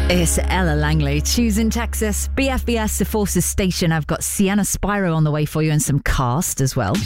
It's Ella Langley, choosing Texas, BFBS, the Forces Station. I've got Sienna Spiro on the way for you and some cast as well.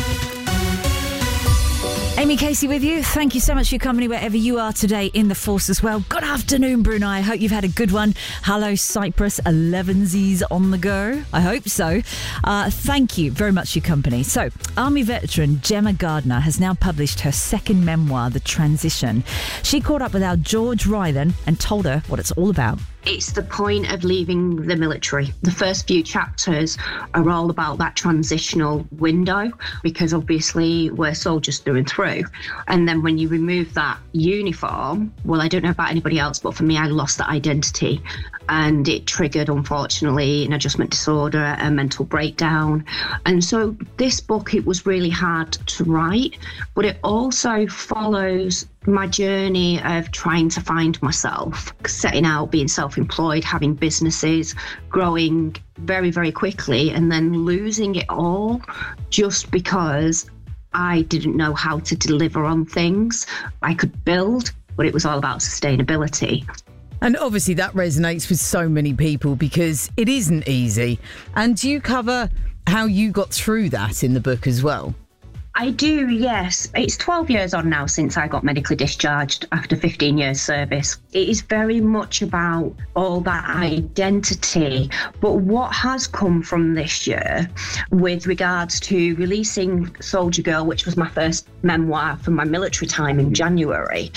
Amy Casey with you. Thank you so much for your company wherever you are today in the force as well. Good afternoon, Brunei. I hope you've had a good one. Hello, Cyprus. 11Z's on the go. I hope so. Thank you very much for your company. So, Army veteran Gemma Gardner has now published her second memoir, The Transition. She caught up with our George Ryland and told her what it's all about. It's the point of leaving the military. The first few chapters are all about that transitional window, because obviously we're soldiers through and through. And then when you remove that uniform, well, I don't know about anybody else, but for me, I lost that identity. And it triggered, unfortunately, an adjustment disorder, a mental breakdown. And so this book, it was really hard to write, but it also follows my journey of trying to find myself, setting out, being self-employed, having businesses, growing very, very quickly, and then losing it all just because I didn't know how to deliver on things. I could build, but it was all about sustainability. And obviously that resonates with so many people because it isn't easy. And you cover how you got through that in the book as well. I do, yes. It's 12 years on now since I got medically discharged after 15 years service. It is very much about all that identity. But what has come from this year with regards to releasing Soldier Girl, which was my first memoir from my military time in January,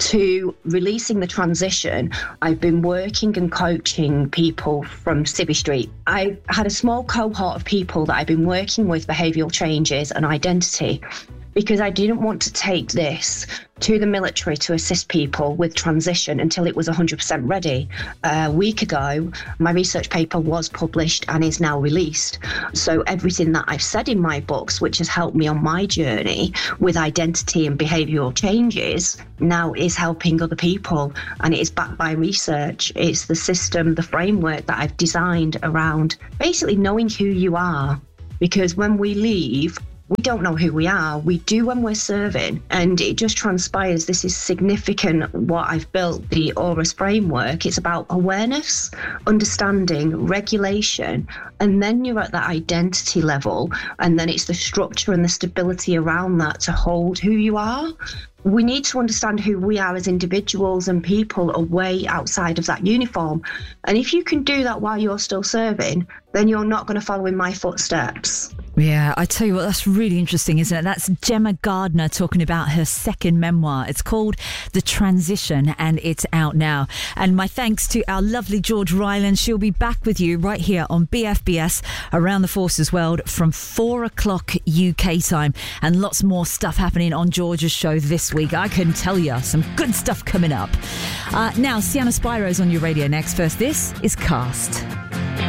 to releasing The Transition, I've been working and coaching people from Civvy Street. I had a small cohort of people that I've been working with behavioural changes and identity, because I didn't want to take this to the military to assist people with transition until it was 100% ready. A week ago, my research paper was published and is now released. So everything that I've said in my books, which has helped me on my journey with identity and behavioural changes, now is helping other people. And it is backed by research. It's the system, the framework that I've designed around basically knowing who you are. Because when we leave, we don't know who we are. We do when we're serving. And it just transpires. This is significant what I've built, the AURUS framework. It's about awareness, understanding, regulation, and then you're at that identity level. And then it's the structure and the stability around that to hold who you are. We need to understand who we are as individuals and people away outside of that uniform. And if you can do that while you're still serving, then you're not going to follow in my footsteps. Yeah, I tell you what, that's really interesting, isn't it? That's Gemma Gardner talking about her second memoir. It's called The Transition and it's out now. And my thanks to our lovely George Ryland. She'll be back with you right here on BFBS Around the Forces World from 4 o'clock UK time. And lots more stuff happening on George's show this week. I can tell you some good stuff coming up. Now, Sienna Spiro's on your radio next. First, this is Cast.